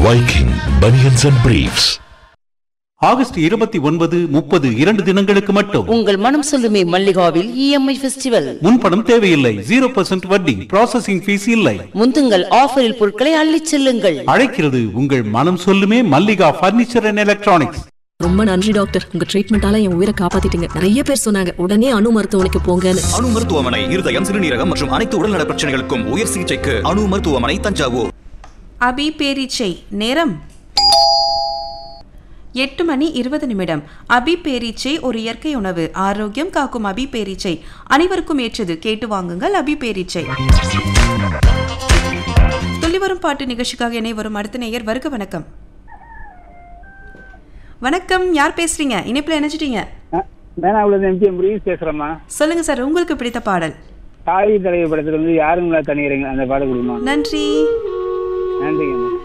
Viking Bunions and Briefs. August 29, 30 2 தினங்களுக்கு மட்டும் உங்கள் மனம் சொல்லுமே மல்லிகாவில் EMI ஃபெஸ்டிவல். முன்பணம் தேவையில்லை, 0% வட்டி, ப்ராசஸிங் ஃபீஸ் இல்லை. முந்துங்கள் ஆஃபரில் பொருட்களை அள்ளிச் செல்லுங்கள். அழைக்கிறது உங்கள் மனம் சொல்லுமே மல்லிகா பர்னிச்சர் அண்ட் எலக்ட்ரானிக்ஸ். ரொம்ப நன்றி டாக்டர், உங்க ட்ரீட்மெண்டால என் உயிரை காப்பாத்திட்டீங்க. நிறைய பேர் சொன்னாங்க உடனே அணு மருத்துவமனைக்கு போங்கன்னு. அணு மருத்துவமனை இருதயம், சிறுநீரகம் மற்றும் அனைத்து உடல்நல பிரச்சனைகளுக்கும் உயர் சிகிச்சைக்கு அணு மருத்துவமனை, தஞ்சாவூர். அபி பேரீச்சை நேரம் 8:20. அபி பேரீச்சை ஒரு இயற்கை உணவு, ஆரோக்கியம் காக்கும் அபி பேரீச்சை அனைவருக்கும் ஏற்றது. கேட்டு வாங்குங்கள் அபி பேரீச்சை. துள்ளிவரும் பாட்டு நிகழ்ச்சிக்காக இணை வரும் அடுத்த நேயர். வருக வணக்கம். வணக்கம், யார் பேசுறீங்க? இணைப்புல இணைச்சிட்டீங்க. சொல்லுங்க சார், உங்களுக்கு பிடித்த பாடல். தாய் தலைவர் படத்துல யாருங்களா தனியறீங்க அந்த பாடல் கொடுமா. நன்றி. நன்றிங்க.